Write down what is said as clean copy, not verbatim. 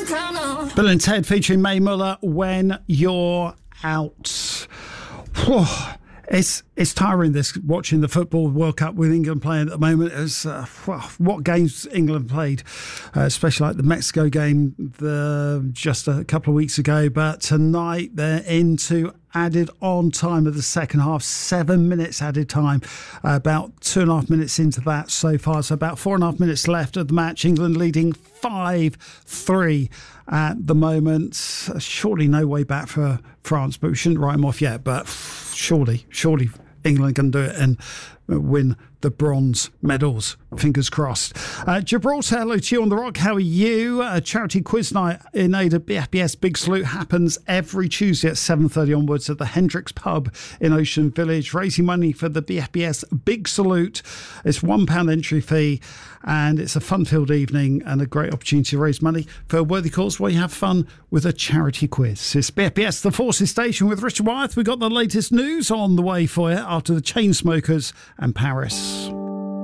Bill and Ted featuring Mae Muller, When You're Out. Whew. It's tiring, this watching the Football World Cup with England playing at the moment. As what games England played, especially like the Mexico game just a couple of weeks ago. But tonight they're into added on time of the second half, 7 minutes added time, about 2.5 minutes into that so far. So about 4.5 minutes left of the match. England leading 5-3 at the moment. Surely no way back for France, but we shouldn't write them off yet. But surely England can do it and win the bronze medals. Fingers crossed. Gibraltar, hello to you on the rock. How are you? Charity quiz night in aid of BFBS Big Salute happens every Tuesday at 7:30 onwards at the Hendricks Pub in Ocean Village, raising money for the BFBS Big Salute. It's £1 entry fee, and it's a fun-filled evening and a great opportunity to raise money for a worthy cause while you have fun with a charity quiz. It's BFBS The Forces Station with Richard Wyeth. We've got the latest news on the way for you after the Chainsmokers and Paris.